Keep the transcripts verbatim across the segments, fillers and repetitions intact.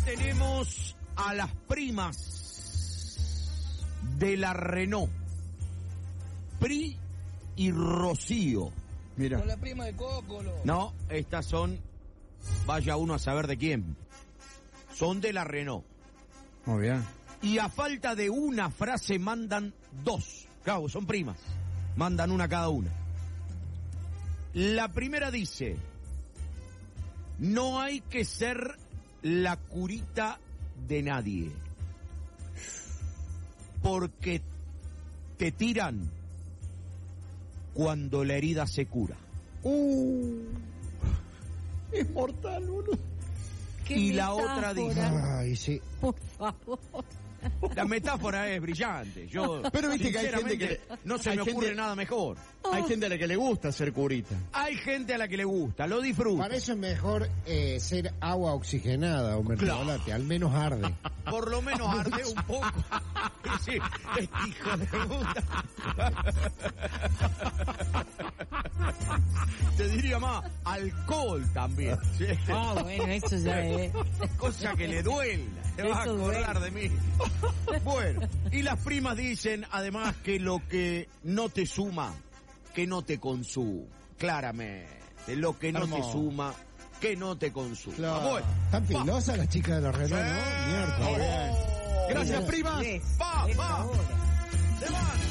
tenemos a las primas de la Renault, Pri y Rocío. Mira. Con la prima de Cócolo. No, estas son, vaya uno a saber de quién. Son de la Renault. Muy bien. Y a falta de una frase mandan dos. Claro, son primas. Mandan una cada una. La primera dice: no hay que ser la curita de nadie, porque te tiran cuando la herida se cura. Uh, es mortal, boludo. Y la otra dice... Ay, sí. Por favor. La metáfora es brillante. Yo, pero viste que hay gente que no se me ocurre gente, nada mejor. Hay gente a la que le gusta ser curita. Hay gente a la que le gusta, lo disfruta. Para eso es mejor eh, ser agua oxigenada o mertiolate, claro. Al menos arde. Por lo menos arde un poco. Sí, hijo de puta. Te diría más, alcohol también. ¿Sí? Ah, bueno, eso ya es. Cosa que le duela. Te vas a acordar de mí. Bueno, y las primas dicen además que lo que no te suma, que no te consuma. Claramente, lo que no Hermoso. te suma, que no te consuma. Claro. Bueno, están filosas las chicas de la Renault, ¿no? Mierda. Oh, bien. Gracias, primas. Va, va. Se van.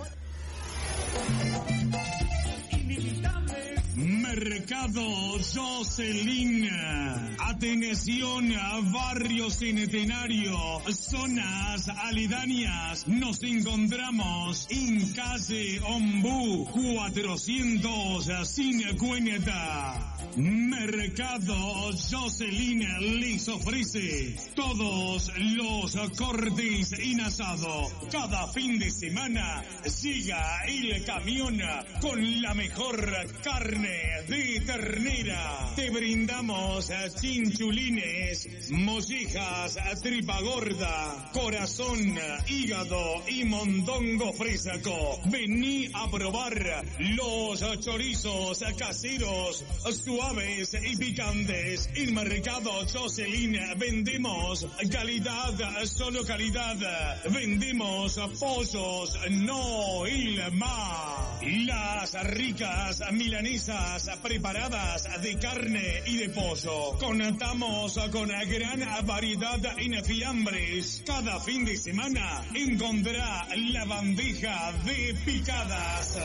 Mercado Jocelyn. Atención a Barrio Centenario, zonas aledañas. Nos encontramos en calle Ombú cuatrocientos cincuenta. Mercado Jocelyn les ofrece todos los cortes en asado. Cada fin de semana llega el camión con la mejor carne de ternera. Te brindamos chinchulines, mollejas, tripa gorda, corazón, hígado y mondongo fresco. Vení a probar los chorizos caseros, suaves y picantes. En Mercado Jocelyn vendemos calidad, solo calidad. Vendemos pollos, no ilma. Las ricas milanesas preparadas de carne y de pollo. Contamos con gran variedad en fiambres. Cada fin de semana encontrará la bandeja de picadas.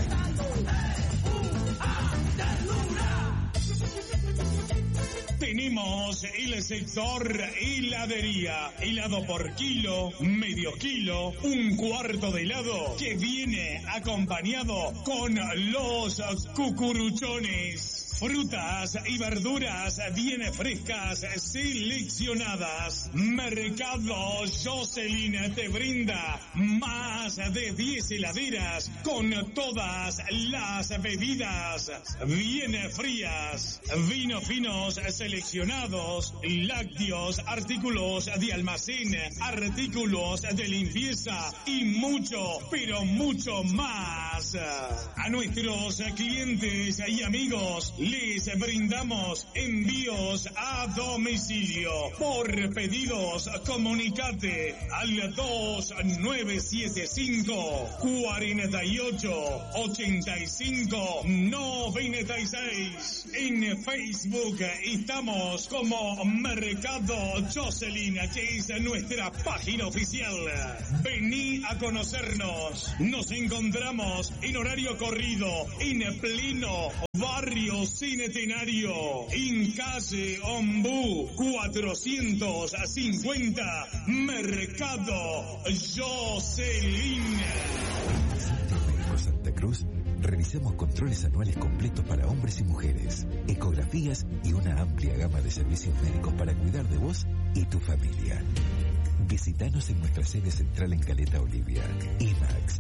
Tenemos el sector heladería, helado por kilo, medio kilo, un cuarto de helado que viene acompañado con los cucuruchones. Frutas y verduras bien frescas, seleccionadas. Mercado Jocelyn te brinda más de diez heladeras con todas las bebidas bien frías. Vinos finos seleccionados, lácteos, artículos de almacén, artículos de limpieza y mucho, pero mucho más. A nuestros clientes y amigos les brindamos envíos a domicilio. Por pedidos, comunicate al dos nueve siete cinco, cuarenta y ocho, ochenta y cinco, noventa y seis. En Facebook estamos como Mercado Jocelyn, que es nuestra página oficial. Vení a conocernos. Nos encontramos en horario corrido, en pleno Barrio Centenario, en calle Ombú cuatrocientos cincuenta, Mercado Jocelyn. Centro Médico Santa Cruz, realizamos controles anuales completos para hombres y mujeres, ecografías y una amplia gama de servicios médicos para cuidar de vos y tu familia. Visítanos en nuestra sede central en Caleta Olivia. IMAX,